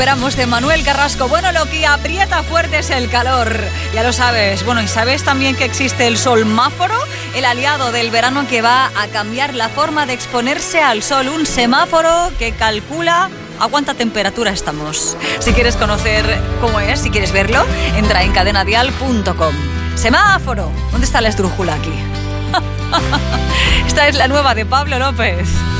Esperamos de Manuel Carrasco. Bueno, lo que aprieta fuerte es el calor, ya lo sabes. Bueno, y sabes también que existe el solmáforo, el aliado del verano que va a cambiar la forma de exponerse al sol. Un semáforo que calcula a cuánta temperatura estamos. Si quieres conocer cómo es, si quieres verlo, entra en cadenadial.com. Semáforo. ¿Dónde está la esdrújula aquí? Esta es la nueva de Pablo López.